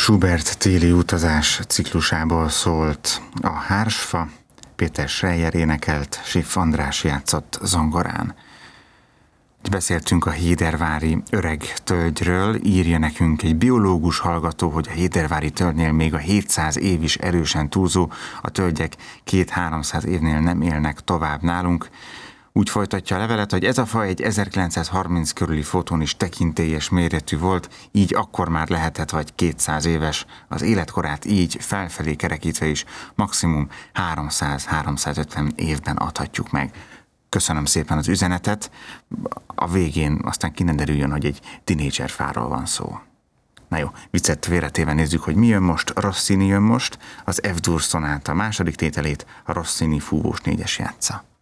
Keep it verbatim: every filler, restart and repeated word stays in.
Schubert téli utazás ciklusából szólt a Hársfa, Péter Schreyer énekelt, Schiff András játszott zongorán. Beszéltünk a hédervári öreg tölgyről, írja nekünk egy biológus hallgató, hogy a hédervári tölgynél még a hétszáz év is erősen túlzó, a tölgyek két-háromszáz évnél nem élnek tovább nálunk. Úgy folytatja a levelet, hogy ez a faj egy ezerkilencszázharminc körüli fotón is tekintélyes méretű volt, így akkor már lehetett vagy kétszáz éves, az életkorát így felfelé kerekítve is maximum háromszáz-háromszázötven évben adhatjuk meg. Köszönöm szépen az üzenetet, a végén aztán ki ne derüljön, hogy egy tinédzser fáról van szó. Na jó, viccet félretéve nézzük, hogy mi jön most. Rossini jön most, az F-dur szonáta második tételét a Rossini fúvós négyes játsza.